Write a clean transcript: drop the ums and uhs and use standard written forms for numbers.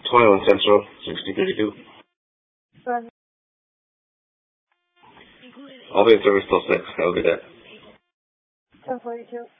21 Central, 1652. I'll be in service till 6. Have a good day. 1042.